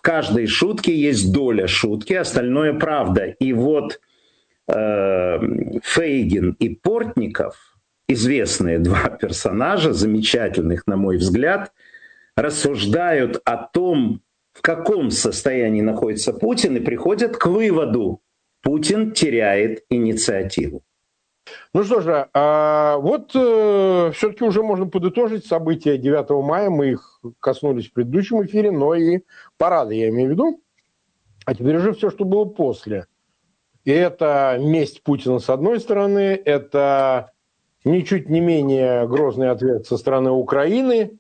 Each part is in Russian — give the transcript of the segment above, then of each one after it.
каждой шутке есть доля шутки, остальное правда. И вот Фейгин и Портников, известные два персонажа, замечательных, на мой взгляд, рассуждают о том, в каком состоянии находится Путин, и приходят к выводу: Путин теряет инициативу. Ну что же, вот все-таки уже можно подытожить события 9 мая. Мы их коснулись в предыдущем эфире, но и парады я имею в виду. А теперь уже все, что было после. И это месть Путина с одной стороны, это ничуть не менее грозный ответ со стороны Украины.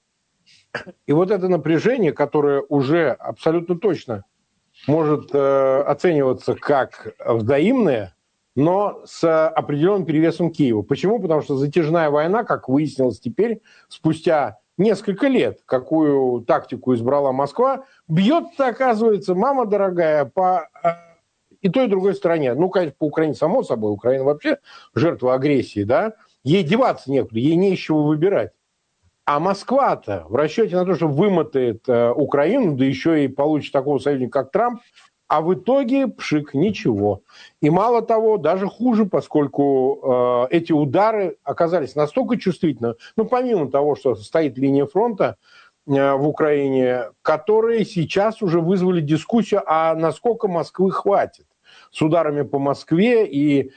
И вот это напряжение, которое уже абсолютно точно может оцениваться как взаимное, но с определенным перевесом Киева. Почему? Потому что затяжная война, как выяснилось теперь, спустя несколько лет, какую тактику избрала Москва, бьет-то, оказывается, мама дорогая, по и той, и другой стороне. Ну, конечно, по Украине, само собой, Украина вообще жертва агрессии, да, ей деваться некуда, ей не из чего выбирать. А Москва-то в расчете на то, что вымотает Украину, да еще и получит такого союзника, как Трамп, а в итоге пшик, ничего. И мало того, даже хуже, поскольку эти удары оказались настолько чувствительны, ну, помимо того, что стоит линия фронта в Украине, которые сейчас уже вызвали дискуссию, а насколько Москвы хватит с ударами по Москве, и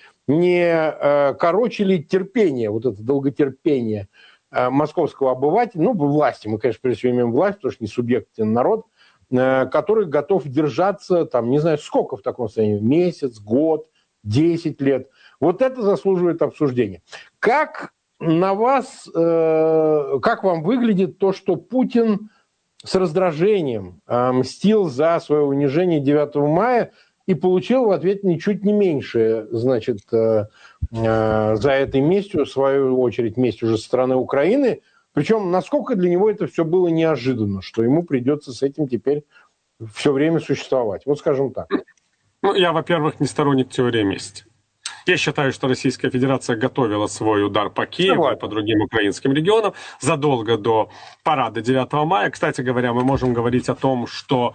не короче ли терпение, вот это долготерпение московского обывателя, ну, власти, мы, конечно, прежде всего имеем власть, потому что не субъектен народ, который готов держаться, там, не знаю, сколько в таком состоянии, месяц, год, 10 лет. Вот это заслуживает обсуждения. Как на вас, как вам выглядит то, что Путин с раздражением мстил за свое унижение 9 мая и получил в ответ ничуть не меньше, значит, за этой местью, в свою очередь, месть уже со стороны Украины. Причем, насколько для него это все было неожиданно, что ему придется с этим теперь все время существовать. Вот скажем так. Ну, я, во-первых, не сторонник теории мести. Я считаю, что Российская Федерация готовила свой удар по Киеву и по другим украинским регионам задолго до парада 9 мая. Кстати говоря, мы можем говорить о том, что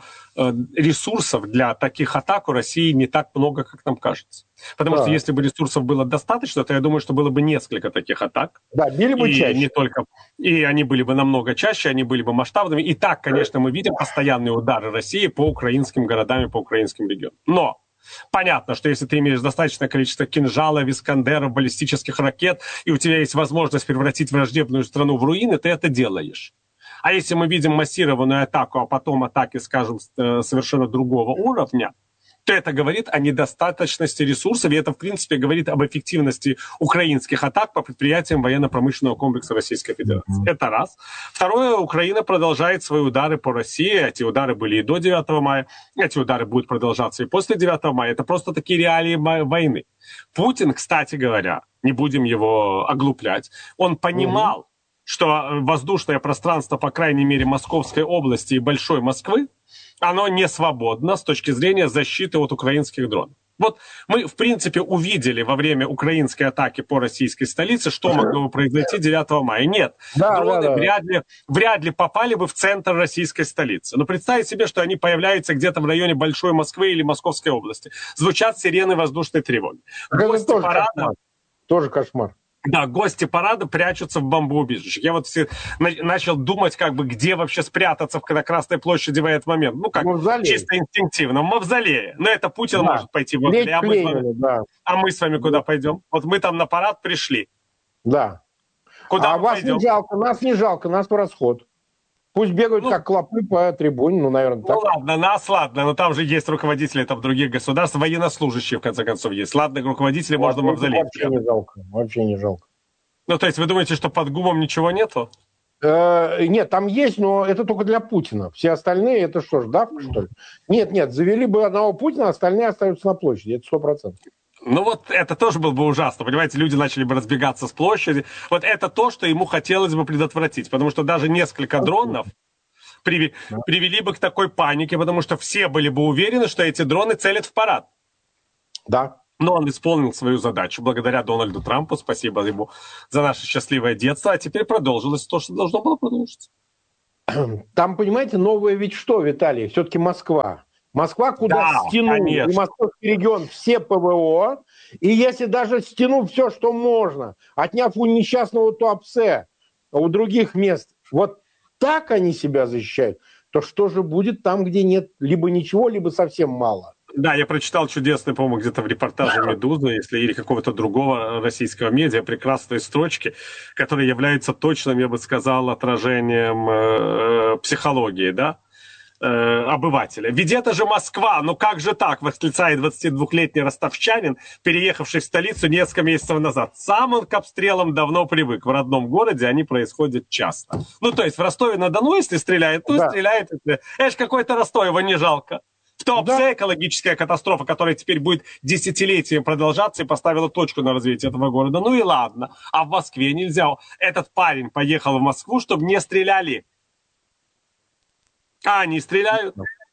ресурсов для таких атак у России не так много, как нам кажется. Потому что если бы ресурсов было достаточно, то я думаю, что было бы несколько таких атак. Да, били бы чаще. Не только, и они были бы намного чаще, они были бы масштабными. И так, конечно, мы видим постоянные удары России по украинским городам и по украинским регионам. Но понятно, что если ты имеешь достаточное количество кинжалов, искандеров, баллистических ракет, и у тебя есть возможность превратить враждебную страну в руины, ты это делаешь. А если мы видим массированную атаку, а потом атаки, скажем, совершенно другого уровня, то это говорит о недостаточности ресурсов, и это, в принципе, говорит об эффективности украинских атак по предприятиям военно-промышленного комплекса Российской Федерации. Это раз. Второе, Украина продолжает свои удары по России. Эти удары были и до 9 мая, эти удары будут продолжаться и после 9 мая. Это просто такие реалии войны. Путин, кстати говоря, не будем его оглуплять, он понимал, что воздушное пространство, по крайней мере, Московской области и Большой Москвы, оно не свободно с точки зрения защиты от украинских дронов. Вот мы, в принципе, увидели во время украинской атаки по российской столице, что могло бы произойти 9 мая. Нет, дроны вряд ли попали бы в центр российской столицы. Но представить себе, что они появляются где-то в районе Большой Москвы или Московской области. Звучат сирены воздушной тревоги. Гости парада... Тоже кошмар. Да, гости парада прячутся в бомбоубежищах. Я вот начал думать, как бы, где вообще спрятаться на Красной площади в этот момент. Ну, как, чисто инстинктивно, в мавзолее. Но это Путин может пойти в мавзолей. А мы с вами куда пойдем? Вот мы там на парад пришли. Да. Куда мы вас пойдем? Не жалко, нас не жалко, нас в расход. Пусть бегают как клопы по трибуне, ну, наверное, так. Ну, ладно, но там же есть руководители там, других государств, военнослужащие, в конце концов, есть. Ладно, руководители можно мавзолей. Вообще не жалко. Ну, то есть вы думаете, что под ГУМом ничего нету? Нет, там есть, но это только для Путина. Все остальные, это что ж, давка, что ли? Нет, завели бы одного Путина, остальные остаются на площади, это 100%. Ну вот это тоже было бы ужасно, понимаете, люди начали бы разбегаться с площади. Вот это то, что ему хотелось бы предотвратить, потому что даже несколько дронов привели бы к такой панике, потому что все были бы уверены, что эти дроны целят в парад. Да. Но он исполнил свою задачу благодаря Дональду Трампу, спасибо ему за наше счастливое детство, а теперь продолжилось то, что должно было продолжиться. Там, понимаете, новое ведь что, Виталий? Все-таки Москва. Москва куда стянул, и Московский регион все ПВО, и если даже стянув все, что можно, отняв у несчастного Туапсе, у других мест, вот так они себя защищают, то что же будет там, где нет либо ничего, либо совсем мало? Да, я прочитал чудесный, по-моему, где-то в репортаже «Медузы», если или какого-то другого российского медиа, прекрасные строчки, которые являются точным, я бы сказал, отражением психологии, да, обывателя. Ведь это же Москва, ну как же так, восклицает 22-летний ростовчанин, переехавший в столицу несколько месяцев назад. Сам он к обстрелам давно привык. В родном городе они происходят часто. Ну, то есть в Ростове-на-Дону, если стреляет, то да. Стреляет. Это ж какой-то Ростов, его не жалко. В Туапсе экологическая катастрофа, которая теперь будет десятилетием продолжаться, и поставила точку на развитие этого города. Ну и ладно. А в Москве нельзя. Этот парень поехал в Москву, чтобы не стреляли. А они стреляют?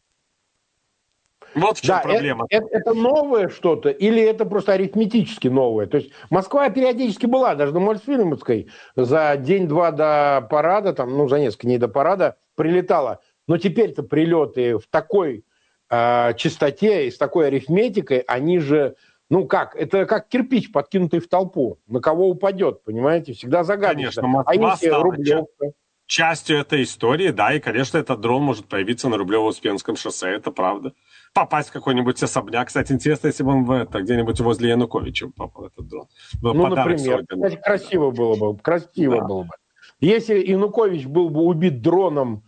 Вот в чем проблема. Это новое что-то или это просто арифметически новое? То есть Москва периодически была, даже на Мосфильмовской, за день-два до парада, там, ну, за несколько дней до парада прилетала. Но теперь-то прилеты в такой частоте и с такой арифметикой, они же, ну как, это как кирпич, подкинутый в толпу. На кого упадет, понимаете? Всегда загадочно. Конечно, Москва а если Рублевка? Частью этой истории, да, и, конечно, этот дрон может появиться на Рублево-Успенском шоссе, это правда. Попасть в какой-нибудь особняк. Кстати, интересно, если бы он где-нибудь возле Януковича попал, этот дрон. Ну, например. Кстати, красиво было бы. Если Янукович был бы убит дроном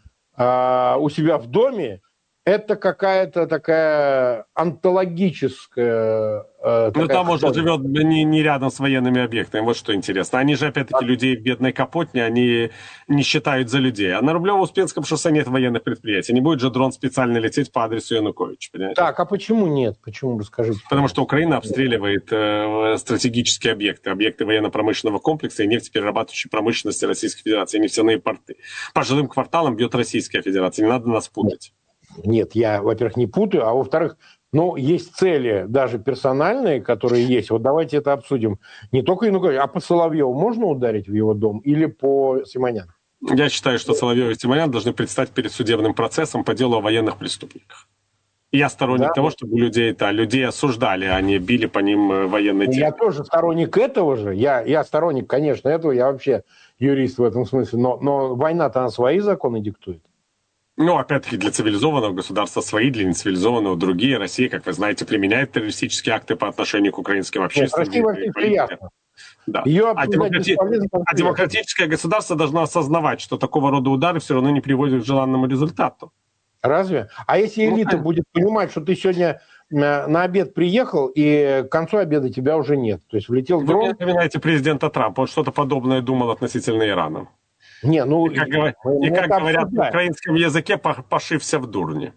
у себя в доме, это какая-то такая онтологическая... Ну, там уже живет не рядом с военными объектами. Вот что интересно. Они же, опять-таки, людей в бедной Капотне, они не считают за людей. А на Рублево-Успенском шоссе нет военных предприятий. Не будет же дрон специально лететь по адресу Януковича, понимаете? Так, а почему нет? Почему, расскажите? Потому что Украина обстреливает стратегические объекты военно-промышленного комплекса и нефтеперерабатывающей промышленности Российской Федерации, нефтяные порты. По жилым кварталам бьет Российская Федерация. Не надо нас путать. Нет, я, во-первых, не путаю, а во-вторых, ну, есть цели даже персональные, которые есть. Вот давайте это обсудим. Не только Янукович, а по Соловьеву можно ударить в его дом или по Симоняну? Я считаю, что Соловьев и Симонян должны предстать перед судебным процессом по делу о военных преступниках. Я сторонник того, чтобы людей осуждали, а не били по ним военной техникой. Я тоже сторонник этого же. Я сторонник, конечно, этого. Я вообще юрист в этом смысле. Но война-то она свои законы диктует. Ну, опять-таки, для цивилизованного государства свои, для нецивилизованного другие. Россия, как вы знаете, применяет террористические акты по отношению к украинским общественникам. Да. А демократическое государство должно осознавать, что такого рода удары все равно не приводят к желанному результату. Разве? А если элита будет понимать, что ты сегодня на обед приехал, и к концу обеда тебя уже нет. То есть влетел дрон... Вы напоминаете президента Трампа, он что-то подобное думал относительно Ирана. Не, ну, и как говорят на украинском языке, пошився в дурне.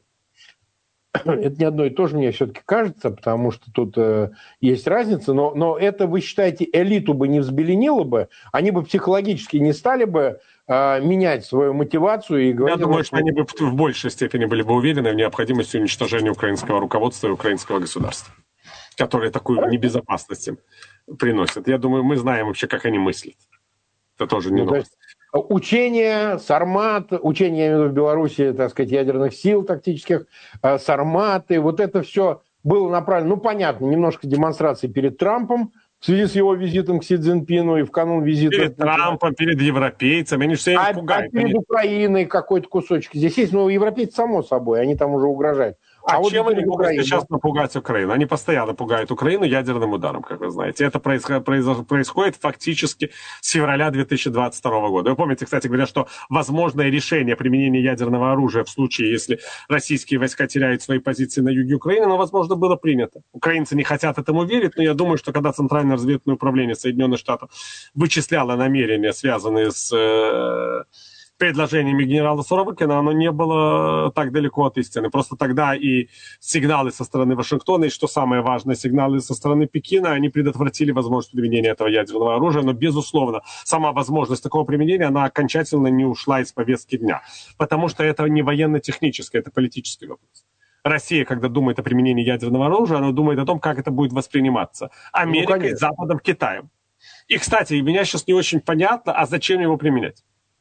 Это не одно и то же, мне все-таки кажется, потому что тут есть разница, но это, вы считаете, элиту бы не взбеленило бы, они бы психологически не стали бы менять свою мотивацию и говорить... Я думаю, что они бы в большей степени были бы уверены в необходимости уничтожения украинского руководства и украинского государства, которые такую небезопасность им приносят. Я думаю, мы знаем вообще, как они мыслят. Это тоже не новость. Учения, Сармат, учения, я имею в виду, в Беларуси, так сказать, ядерных сил тактических, Сарматы, вот это все было направлено, ну, понятно, немножко демонстрации перед Трампом в связи с его визитом к Си Цзиньпину и в канун визита... Перед Трампом, перед европейцами, они все их пугают. Перед Украиной какой-то кусочек здесь есть, но европейцы, само собой, они там уже угрожают. А вот чем они могут сейчас напугать Украину? Они постоянно пугают Украину ядерным ударом, как вы знаете. Это происходит фактически с февраля 2022 года. Вы помните, кстати говоря, что возможное решение применения ядерного оружия в случае, если российские войска теряют свои позиции на юге Украины, оно, возможно, было принято. Украинцы не хотят этому верить, но я думаю, что когда Центральное разведывательное управление Соединенных Штатов вычисляло намерения, связанные с... предложениями генерала Суровикина, оно не было так далеко от истины. Просто тогда и сигналы со стороны Вашингтона, и, что самое важное, сигналы со стороны Пекина, они предотвратили возможность применения этого ядерного оружия, но, безусловно, сама возможность такого применения, она окончательно не ушла из повестки дня, потому что это не военно-техническое, это политический вопрос. Россия, когда думает о применении ядерного оружия, она думает о том, как это будет восприниматься Америкой, Западом, Китаем. И, кстати, меня сейчас не очень понятно, а зачем его применять?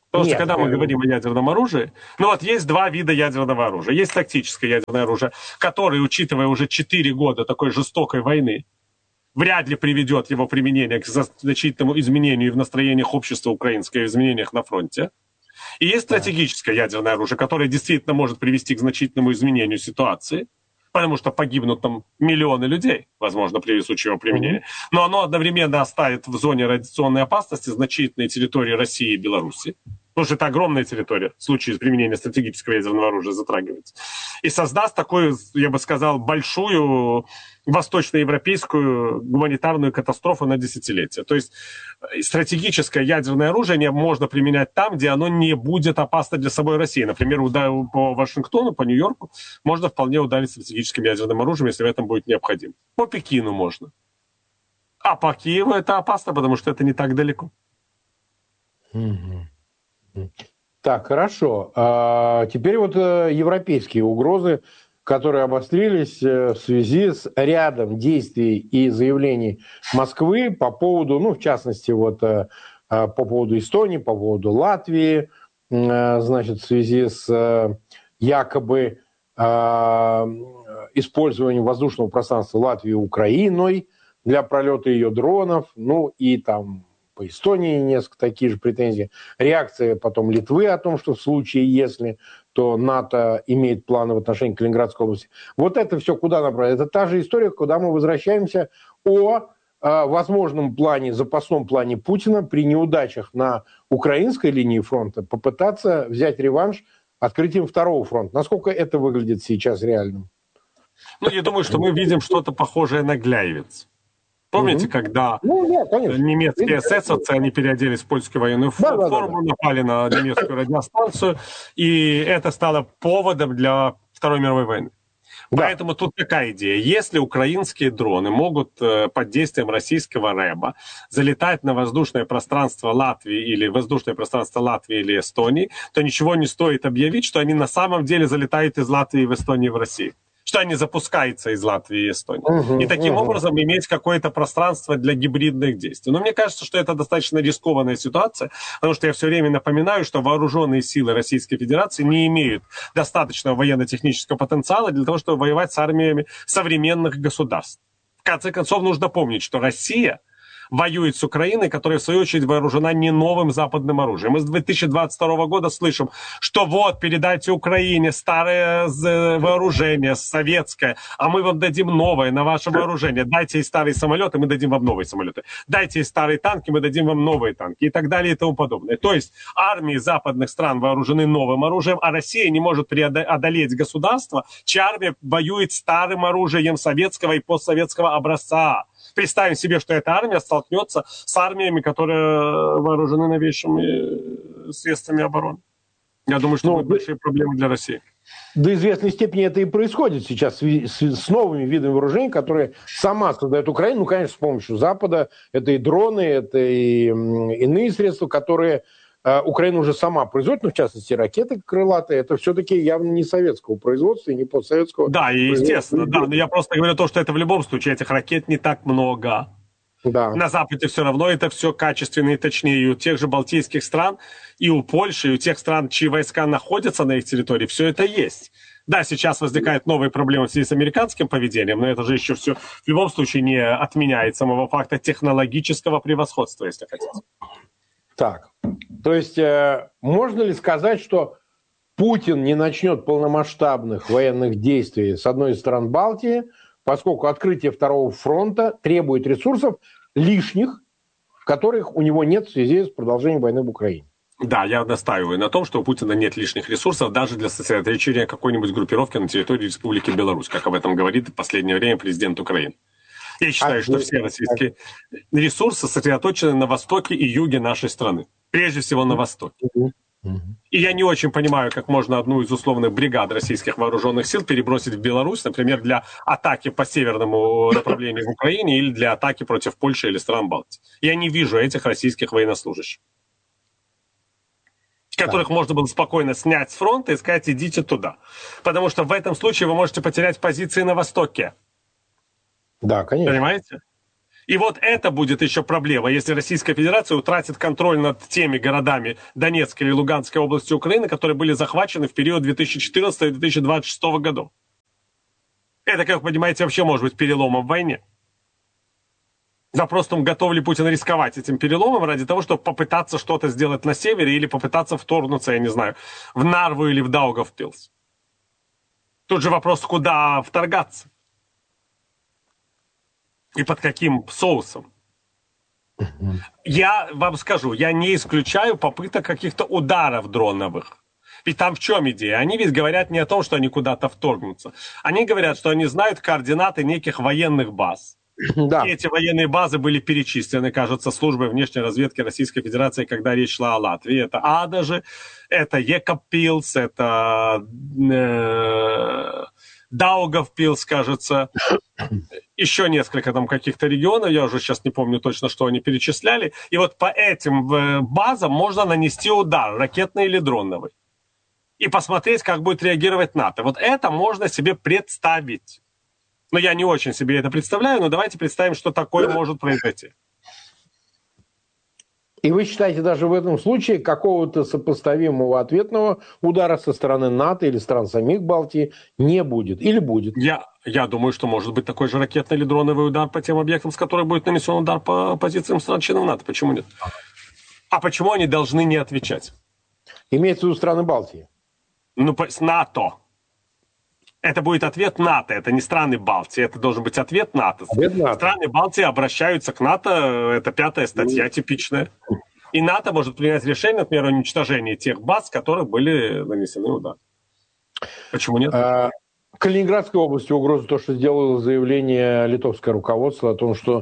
Потому что когда мы говорим о ядерном оружии, есть два вида ядерного оружия. Есть тактическое ядерное оружие, которое, учитывая уже 4 года такой жестокой войны, вряд ли приведет его применение к значительному изменению в настроениях общества украинского, изменениях на фронте. И есть стратегическое ядерное оружие, которое действительно может привести к значительному изменению ситуации, потому что погибнут там миллионы людей, возможно, при случае его применения. Но оно одновременно оставит в зоне радиационной опасности значительные территории России и Беларуси, потому что это огромная территория в случае применения стратегического ядерного оружия затрагивается. И создаст такую, я бы сказал, большую восточноевропейскую гуманитарную катастрофу на десятилетия. То есть стратегическое ядерное оружие можно применять там, где оно не будет опасно для самой России. Например, по Вашингтону, по Нью-Йорку можно вполне ударить стратегическим ядерным оружием, если в этом будет необходимо. По Пекину можно. А по Киеву это опасно, потому что это не так далеко. Так, хорошо. Теперь европейские угрозы, которые обострились в связи с рядом действий и заявлений Москвы по поводу, в частности, по поводу Эстонии, по поводу Латвии, значит, в связи с якобы использованием воздушного пространства Латвии Украиной для пролета ее дронов, и там по Эстонии несколько такие же претензии. Реакция потом Литвы о том, что в случае, если, то НАТО имеет планы в отношении Калининградской области. Вот это все куда направлено? Это та же история, куда мы возвращаемся о возможном плане, запасном плане Путина при неудачах на украинской линии фронта попытаться взять реванш открытием второго фронта. Насколько это выглядит сейчас реальным? Я думаю, что мы видим что-то похожее на Гляйвиц. Помните, когда немецкие эсэсовцы, они переоделись в польскую военную форму, напали на немецкую радиостанцию, и это стало поводом для Второй мировой войны. Поэтому тут такая идея. Если украинские дроны могут под действием российского рэба залетать на воздушное пространство Латвии или или Эстонии, то ничего не стоит объявить, что они на самом деле залетают из Латвии в Эстонию в Россию. Что они запускаются из Латвии и Эстонии. И таким образом иметь какое-то пространство для гибридных действий. Но мне кажется, что это достаточно рискованная ситуация, потому что я все время напоминаю, что вооруженные силы Российской Федерации не имеют достаточного военно-технического потенциала для того, чтобы воевать с армиями современных государств. В конце концов, нужно помнить, что Россия воюет с Украиной, которая, в свою очередь, вооружена не новым западным оружием. Мы с 2022 года слышим, что передайте Украине старое вооружение, советское, а мы вам дадим новое на ваше вооружение. Дайте ей старые самолеты, мы дадим вам новые самолеты. Дайте ей старые танки, мы дадим вам новые танки. И так далее и тому подобное. То есть армии западных стран вооружены новым оружием, а Россия не может одолеть государство, чья армия воюет старым оружием советского и постсоветского образца. Представим себе, что эта армия столкнется с армиями, которые вооружены новейшими средствами обороны. Я думаю, что будут большие проблемы для России. До известной степени это и происходит сейчас с новыми видами вооружений, которые сама создает Украина. Конечно, с помощью Запада. Это и дроны, это и иные средства, которые Украина уже сама производит, в частности, ракеты крылатые. Это все-таки явно не советского производства и не постсоветского. Да, и естественно, но я просто говорю то, что это в любом случае этих ракет не так много. Да. На Западе все равно это все качественно и точнее. И у тех же балтийских стран, и у Польши, и у тех стран, чьи войска находятся на их территории, все это есть. Да, сейчас возникают новые проблемы в связи с американским поведением, но это же еще все в любом случае не отменяет самого факта технологического превосходства, если хотите. Так, то есть можно ли сказать, что Путин не начнет полномасштабных военных действий с одной из стран Балтии, поскольку открытие второго фронта требует ресурсов лишних, которых у него нет в связи с продолжением войны в Украине? Да, я настаиваю на том, что у Путина нет лишних ресурсов даже для сосредоточения какой-нибудь группировки на территории Республики Беларусь, как об этом говорит в последнее время президент Украины. Я считаю, что все российские ресурсы сосредоточены на востоке и юге нашей страны. Прежде всего на востоке. И я не очень понимаю, как можно одну из условных бригад российских вооруженных сил перебросить в Беларусь, например, для атаки по северному направлению в Украине или для атаки против Польши или стран Балтии. Я не вижу этих российских военнослужащих, которых можно было спокойно снять с фронта и сказать, идите туда. Потому что в этом случае вы можете потерять позиции на востоке. Да, конечно. Понимаете? И вот это будет еще проблема, если Российская Федерация утратит контроль над теми городами Донецкой или Луганской области Украины, которые были захвачены в период 2014-2026 годов. Это, как вы понимаете, вообще может быть переломом в войне. Запрос в том, готов ли Путин рисковать этим переломом ради того, чтобы попытаться что-то сделать на севере или попытаться вторгнуться, я не знаю, в Нарву или в Даугавпилс. Тут же вопрос, куда вторгаться. И под каким соусом. Я вам скажу, я не исключаю попыток каких-то ударов дроновых. Ведь там в чем идея? Они ведь говорят не о том, что они куда-то вторгнутся. Они говорят, что они знают координаты неких военных баз. Да. И эти военные базы были перечислены, кажется, службой внешней разведки Российской Федерации, когда речь шла о Латвии. Это Адажи, это Екапилс, это Даугавпилс, кажется. Еще несколько там каких-то регионов, я уже сейчас не помню точно, что они перечисляли. И вот по этим базам можно нанести удар, ракетный или дроновый. И посмотреть, как будет реагировать НАТО. Вот это можно себе представить. Но я не очень себе это представляю, но давайте представим, что такое может произойти. И вы считаете, даже в этом случае какого-то сопоставимого ответного удара со стороны НАТО или стран самих Балтии не будет? Или будет? Я думаю, что может быть такой же ракетный или дроновый удар по тем объектам, с которых будет нанесен удар по позициям стран-членов НАТО. Почему нет? А почему они должны не отвечать? Имеется в виду страны Балтии? Ну, с НАТО. Это будет ответ НАТО, это не страны Балтии, это должен быть ответ НАТО. Страны Балтии обращаются к НАТО, это 5-я статья типичная. И НАТО может принять решение, например, о уничтожении тех баз, с которых были нанесены удары. Почему нет? В Калининградской области угроза то, что сделало заявление литовское руководство о том, что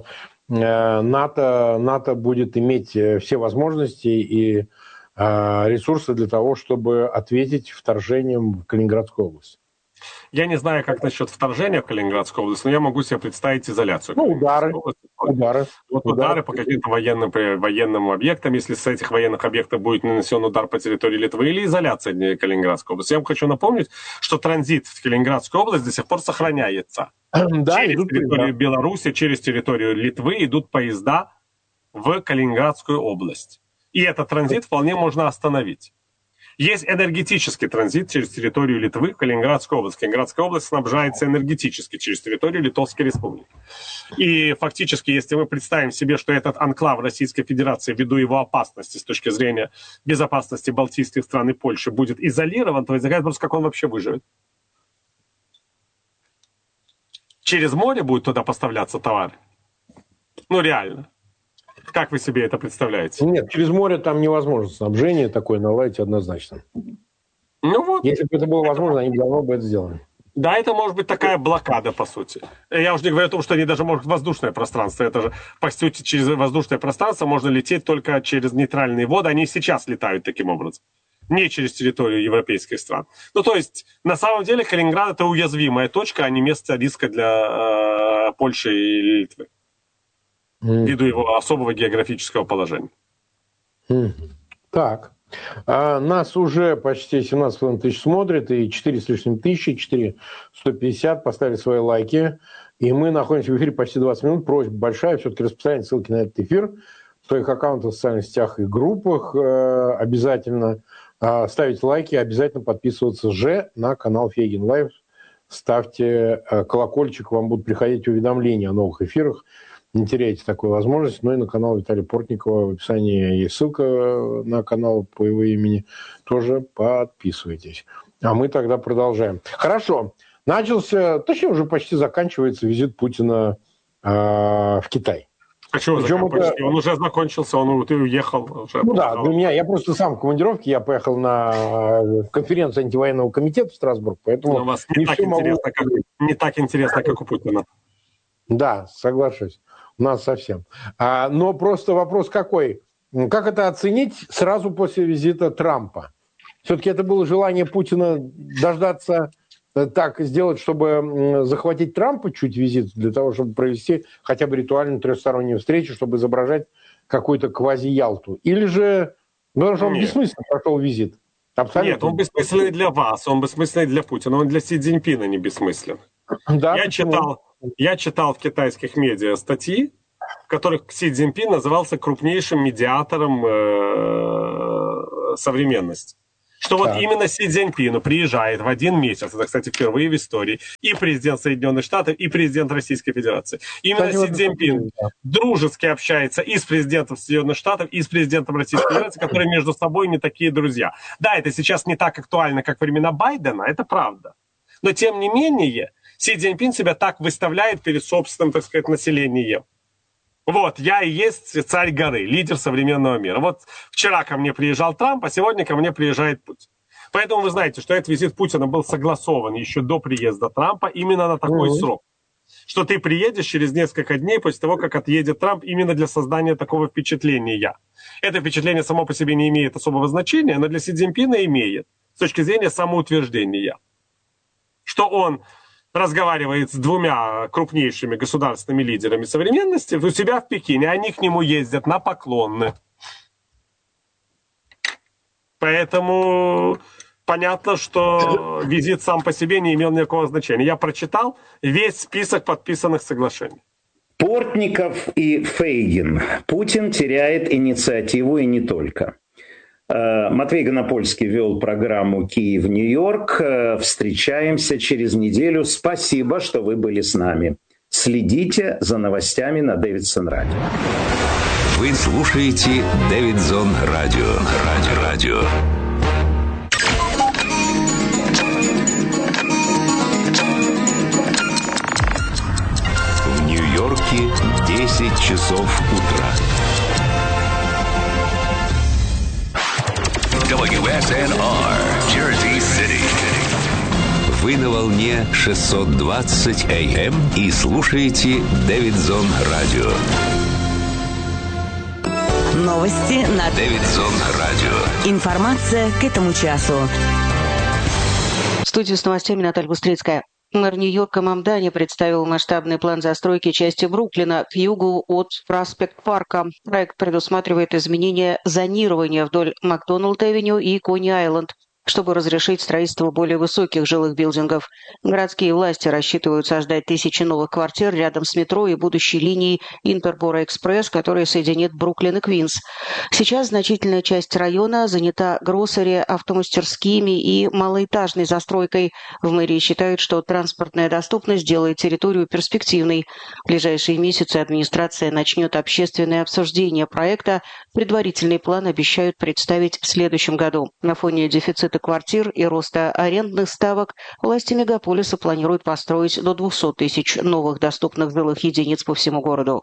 НАТО будет иметь все возможности и ресурсы для того, чтобы ответить вторжением в Калининградскую область. Я не знаю, как насчет вторжения в Калининградскую область, но я могу себе представить изоляцию. Ну, удары. Удары по каким-то военным объектам, если с этих военных объектов будет нанесен удар по территории Литвы, или изоляция Калининградской области. Я вам хочу напомнить, что транзит в Калининградскую область до сих пор сохраняется. Да, через территорию Беларуси, через территорию Литвы идут поезда в Калининградскую область. И этот транзит вполне можно остановить. Есть энергетический транзит через территорию Литвы в Калининградскую область. Калининградская область снабжается энергетически через территорию Литовской Республики. И фактически, если мы представим себе, что этот анклав Российской Федерации, ввиду его опасности с точки зрения безопасности балтийских стран и Польши, будет изолирован, то возникает вопрос, как он вообще выживет. Через море будет туда поставляться товар? Ну, реально. Как вы себе это представляете? Нет, через море там невозможно снабжение такое наладить однозначно. Ну вот. Если бы это было возможно, они давно бы это сделали. Да, это может быть такая блокада, по сути. Я уже не говорю о том, что они даже могут воздушное пространство. Это же, по сути, через воздушное пространство можно лететь только через нейтральные воды. Они сейчас летают таким образом. Не через территорию европейских стран. Ну, то есть, на самом деле, Калининград – это уязвимая точка, а не место риска для Польши и Литвы. Ввиду его особого географического положения. Так. Нас уже почти 17,5 тысяч смотрит, и 4 с лишним тысячи, 4150 поставили свои лайки. И мы находимся в эфире почти 20 минут. Просьба большая, все-таки распространять ссылки на этот эфир в своих аккаунтах в социальных сетях и группах. Обязательно ставить лайки, обязательно подписываться же на канал Фейгин Лайв. Ставьте колокольчик, вам будут приходить уведомления о новых эфирах. Не теряйте такую возможность. Ну и на канал Виталия Портникова в описании есть ссылка на канал по его имени. Тоже подписывайтесь. А мы тогда продолжаем. Хорошо. Начался, точнее уже почти заканчивается визит Путина в Китай. А чего заканчивается? Он уже закончился, он уехал. Уже ну да, для меня, я просто сам в командировке, я поехал на конференцию антивоенного комитета в Страсбург, поэтому... Но у вас не так интересно, как у Путина. Да, соглашусь. У нас совсем. Но просто вопрос какой? Как это оценить сразу после визита Трампа? Все-таки это было желание Путина дождаться, так сделать, чтобы захватить Трампа чуть визит, для того, чтобы провести хотя бы ритуальную трехстороннюю встречу, чтобы изображать какую-то квази-Ялту? Или же, потому что он бессмысленно прошел визит? Абсолютно. Нет, он бессмысленный для вас, он бессмысленный для Путина, он для Си Цзиньпина не бессмысленный. Да, я читал в китайских медиа статьи, в которых Си Цзиньпин назывался крупнейшим медиатором современности. Что вот именно Си Цзиньпину приезжает в один месяц, это, кстати, впервые в истории, и президент Соединенных Штатов, и президент Российской Федерации. Именно Си Цзиньпин дружески общается и с президентом Соединенных Штатов, и с президентом Российской Федерации, которые между собой не такие друзья. Да, это сейчас не так актуально, как времена Байдена, это правда. Но, тем не менее, Си Цзиньпин себя так выставляет перед собственным, так сказать, населением. Вот, я и есть царь горы, лидер современного мира. Вот вчера ко мне приезжал Трамп, а сегодня ко мне приезжает Путин. Поэтому вы знаете, что этот визит Путина был согласован еще до приезда Трампа именно на такой срок. Что ты приедешь через несколько дней после того, как отъедет Трамп, именно для создания такого впечатления. Это впечатление само по себе не имеет особого значения, но для Си Цзиньпина имеет, с точки зрения самоутверждения. Что он разговаривает с двумя крупнейшими государственными лидерами современности у себя в Пекине, они к нему ездят на поклоны. Поэтому понятно, что визит сам по себе не имел никакого значения. Я прочитал весь список подписанных соглашений. Портников и Фейгин. Путин теряет инициативу и не только. Матвей Гонопольский вел программу «Киев-Нью-Йорк». Встречаемся через неделю. Спасибо, что вы были с нами. Следите за новостями на Дэвидсон Радио. Вы слушаете Дэвидсон Радио. В Нью-Йорке 10 часов утра. WSNR, Jersey City. Вы на волне 620 AM и слушаете Дэвидсон Радио. Новости на Дэвидсон Радио. Информация к этому часу. В студии с новостями Наталья Бустрицкая. Мэр Нью-Йорка Мамдани представил масштабный план застройки части Бруклина к югу от Проспект-парка. Проект предусматривает изменение зонирования вдоль Макдоналд-авеню и Кони-Айленд, чтобы разрешить строительство более высоких жилых билдингов. Городские власти рассчитывают создать тысячи новых квартир рядом с метро и будущей линией Интербора-экспресс, которая соединит Бруклин и Квинс. Сейчас значительная часть района занята гроссери, автомастерскими и малоэтажной застройкой. В мэрии считают, что транспортная доступность делает территорию перспективной. В ближайшие месяцы администрация начнет общественное обсуждение проекта. Предварительный план обещают представить в следующем году. На фоне дефицита квартир и роста арендных ставок власти мегаполиса планируют построить до 200 тысяч новых доступных жилых единиц по всему городу.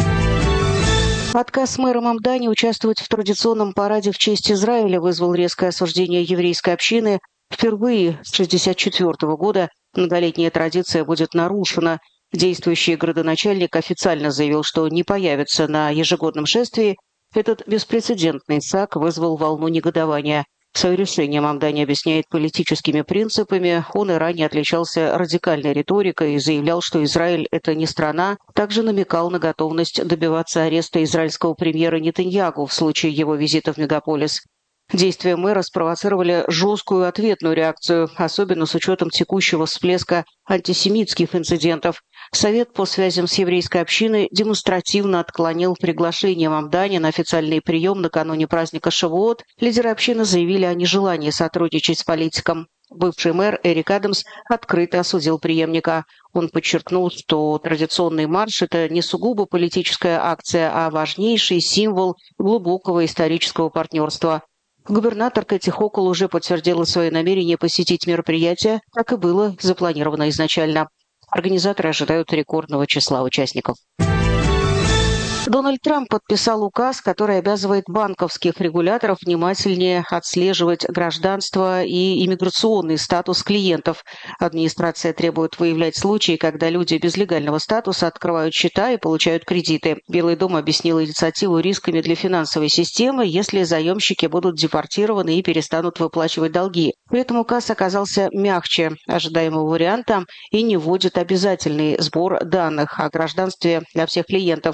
Отказ мэра Мамдани участвовать в традиционном параде в честь Израиля вызвал резкое осуждение еврейской общины. Впервые с 1964 года многолетняя традиция будет нарушена. Действующий градоначальник официально заявил, что не появится на ежегодном шествии. Этот беспрецедентный шаг вызвал волну негодования. Свое решение Мамдани объясняет политическими принципами. Он и ранее отличался радикальной риторикой и заявлял, что Израиль – это не страна. Также намекал на готовность добиваться ареста израильского премьера Нетаньяху в случае его визита в мегаполис. Действия мэра спровоцировали жесткую ответную реакцию, особенно с учетом текущего всплеска антисемитских инцидентов. Совет по связям с еврейской общиной демонстративно отклонил приглашение Мамдани на официальный прием накануне праздника Шавуот. Лидеры общины заявили о нежелании сотрудничать с политиком. Бывший мэр Эрик Адамс открыто осудил преемника. Он подчеркнул, что традиционный марш – это не сугубо политическая акция, а важнейший символ глубокого исторического партнерства. Губернатор Кэти Хокул уже подтвердила свое намерение посетить мероприятие, как и было запланировано изначально. Организаторы ожидают рекордного числа участников. Дональд Трамп подписал указ, который обязывает банковских регуляторов внимательнее отслеживать гражданство и иммиграционный статус клиентов. Администрация требует выявлять случаи, когда люди без легального статуса открывают счета и получают кредиты. Белый дом объяснил инициативу рисками для финансовой системы, если заемщики будут депортированы и перестанут выплачивать долги. При этом указ оказался мягче ожидаемого варианта и не вводит обязательный сбор данных о гражданстве для всех клиентов.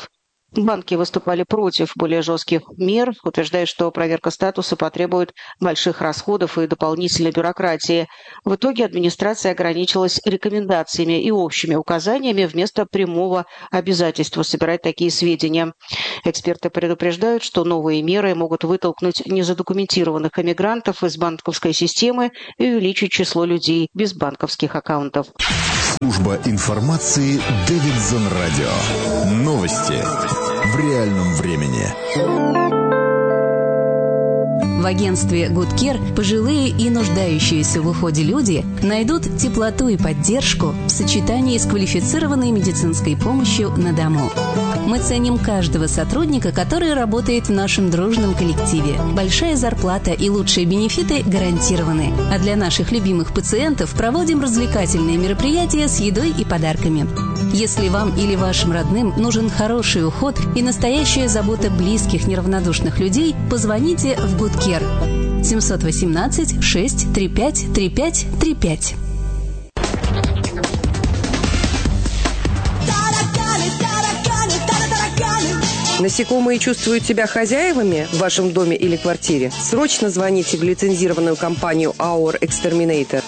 Банки выступали против более жестких мер, утверждая, что проверка статуса потребует больших расходов и дополнительной бюрократии. В итоге администрация ограничилась рекомендациями и общими указаниями вместо прямого обязательства собирать такие сведения. Эксперты предупреждают, что новые меры могут вытолкнуть незадокументированных иммигрантов из банковской системы и увеличить число людей без банковских аккаунтов. Служба информации Дэвидсон Радио. Новости в реальном времени. В агентстве Good Care пожилые и нуждающиеся в уходе люди найдут теплоту и поддержку в сочетании с квалифицированной медицинской помощью на дому. Мы ценим каждого сотрудника, который работает в нашем дружном коллективе. Большая зарплата и лучшие бенефиты гарантированы. А для наших любимых пациентов проводим развлекательные мероприятия с едой и подарками. Если вам или вашим родным нужен хороший уход и настоящая забота близких неравнодушных людей, позвоните в Good Care 718 635 3535. Насекомые чувствуют себя хозяевами в вашем доме или квартире? Срочно звоните в лицензированную компанию Our Exterminator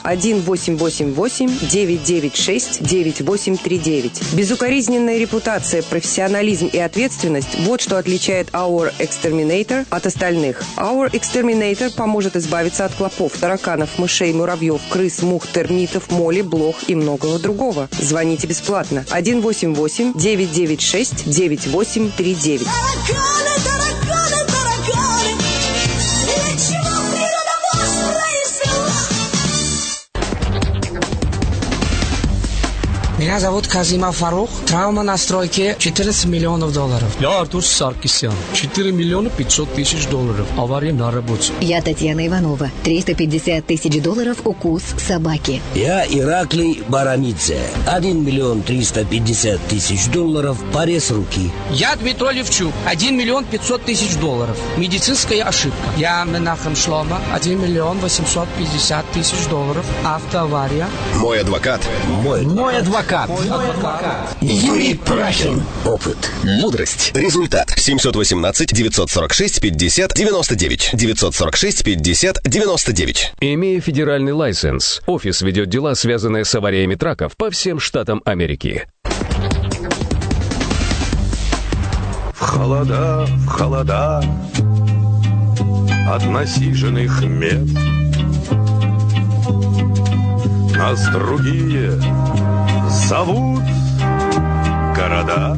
1-888-996-9839. Безукоризненная репутация, профессионализм и ответственность – вот что отличает Our Exterminator от остальных. Our Exterminator поможет избавиться от клопов, тараканов, мышей, муравьев, крыс, мух, термитов, моли, блох и многого другого. Звоните бесплатно 1-888-996-9839. Тараканы, тараканы, тараканы, для чего природа вас произвела? Меня зовут Казимов Фарух. Травма на стройке 14 миллионов долларов. Я Артур Саркисян. 4 миллиона 500 тысяч долларов. Авария на работе. Я Татьяна Иванова. 350 тысяч долларов укус собаки. Я Ираклий Барамидзе. 1 миллион 350 тысяч долларов порез руки. Я Дмитрий Левчук. 1 миллион 500 тысяч долларов. Медицинская ошибка. Я Менахем Шлома. 1 миллион 850 тысяч долларов. Автоавария. Мой адвокат. Мой адвокат. Юрий Прахин. Опыт. Мудрость. Результат. 718-946-50-99. 946-50-99. Имея федеральный лайсенс, офис ведет дела, связанные с авариями траков по всем штатам Америки. В холода от насиженных мест нас другие зовут города.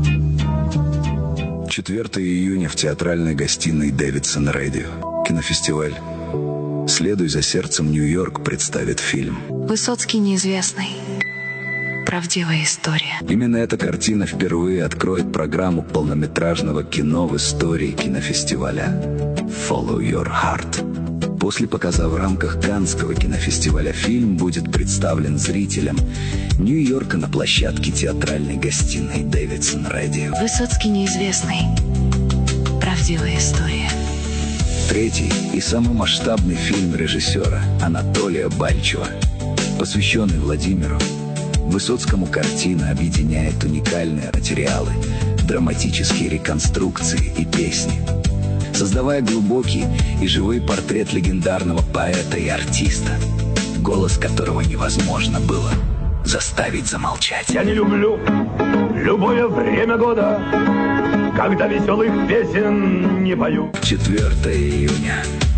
4 июня в театральной гостиной Дэвидсон Радио. Кинофестиваль «Следуй за сердцем, Нью-Йорк» представит фильм Высоцкий неизвестный. Правдивая история. Именно эта картина впервые откроет программу полнометражного кино в истории кинофестиваля «Follow Your Heart». После показа в рамках Каннского кинофестиваля фильм будет представлен зрителям Нью-Йорка на площадке театральной гостиной Дэвидсон Радио. Высоцкий неизвестный. Правдивая история. Третий и самый масштабный фильм режиссера Анатолия Бальчева, посвященный Владимиру Высоцкому. Картина объединяет уникальные материалы, драматические реконструкции и песни, создавая глубокий и живой портрет легендарного поэта и артиста, голос которого невозможно было заставить замолчать. Я не люблю любое время года, когда веселых песен не пою. 4 июня.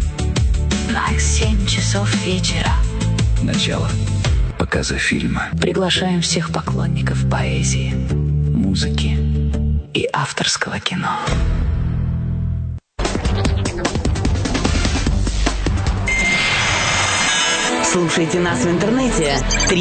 7 часов вечера. Начало показа фильма. Приглашаем всех поклонников поэзии, музыки и авторского кино. Слушайте нас в интернете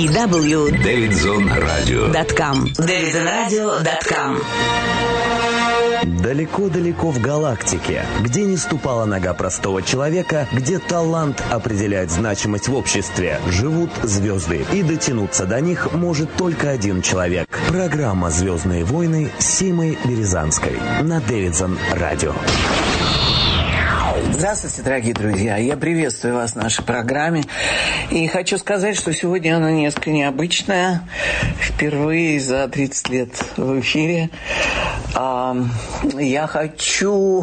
www.davidzonradio.com. davidzonradio.com. Далеко-далеко в галактике, где не ступала нога простого человека, где талант определяет значимость в обществе, живут звезды. И дотянуться до них может только один человек. Программа «Звездные войны» с Симой Березанской на Дэвидсон Радио. Здравствуйте, дорогие друзья. Я приветствую вас в нашей программе. И хочу сказать, что сегодня она несколько необычная. Впервые за 30 лет в эфире. Я хочу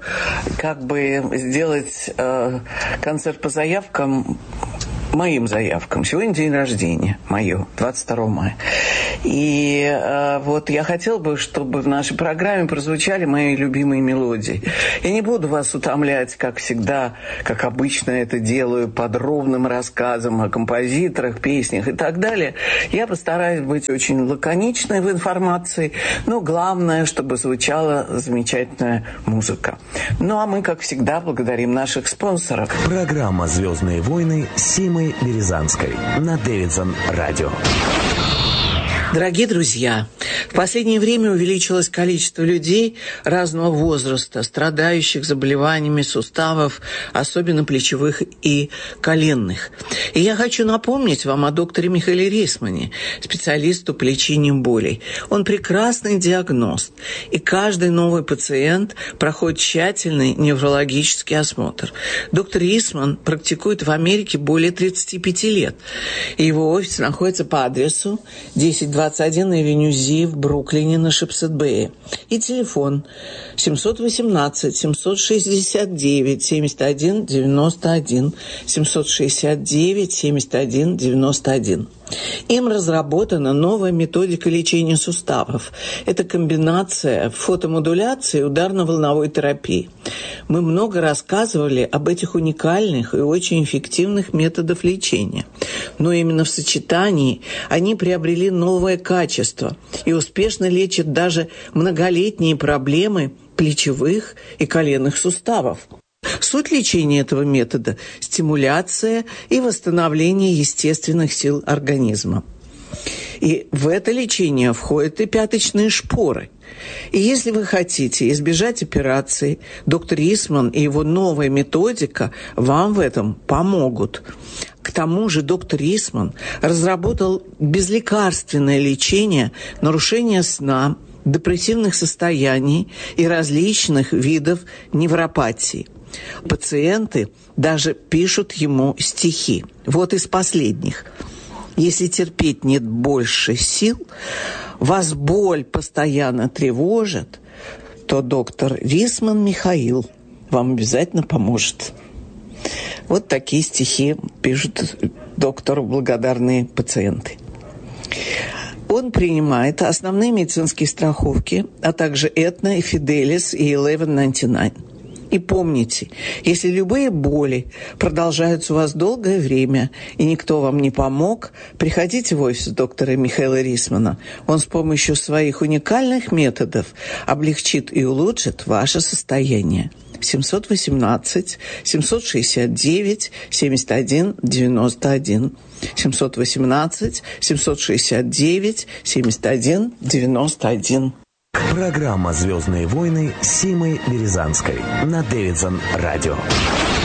сделать концерт по заявкам, моим заявкам. Сегодня день рождения мое, 22 мая. И я хотела бы, чтобы в нашей программе прозвучали мои любимые мелодии. Я не буду вас утомлять, как всегда, как обычно это делаю, подробным рассказом о композиторах, песнях и так далее. Я постараюсь быть очень лаконичной в информации, но главное, чтобы звучала замечательная музыка. Ну а мы, как всегда, благодарим наших спонсоров. Программа «Звездные войны» с Симой Березанской на Дэвидсон Радио. Дорогие друзья, в последнее время увеличилось количество людей разного возраста, страдающих заболеваниями суставов, особенно плечевых и коленных. И я хочу напомнить вам о докторе Михаиле Рисмане, специалисту по лечению болей. Он прекрасный диагност, и каждый новый пациент проходит тщательный неврологический осмотр. Доктор Рисман практикует в Америке более 35 лет, и его офис находится по адресу 1021 Авеню Зи в Бруклине на Шипсет-Бэе. И телефон 718-769-71-91, 769-71-91. Им разработана новая методика лечения суставов. Это комбинация фотомодуляции и ударно-волновой терапии. Мы много рассказывали об этих уникальных и очень эффективных методах лечения. Но именно в сочетании они приобрели новое качество и успешно лечат даже многолетние проблемы плечевых и коленных суставов. Суть лечения этого метода – стимуляция и восстановление естественных сил организма. И в это лечение входят и пяточные шпоры. И если вы хотите избежать операции, доктор Рисман и его новая методика вам в этом помогут. К тому же доктор Рисман разработал безлекарственное лечение нарушения сна, депрессивных состояний и различных видов невропатии. Пациенты даже пишут ему стихи. Вот из последних. «Если терпеть нет больше сил, вас боль постоянно тревожит, то доктор Рисман Михаил вам обязательно поможет». Вот такие стихи пишут доктору благодарные пациенты. Он принимает основные медицинские страховки, а также Aetna, Fidelis и 1199. И помните, если любые боли продолжаются у вас долгое время и никто вам не помог, приходите в офис доктора Михаила Рисмана. Он с помощью своих уникальных методов облегчит и улучшит ваше состояние. 718-769-71-91. 718-769-71-91. Программа «Звездные войны» с Симой Березанской на Дэвидсон Радио.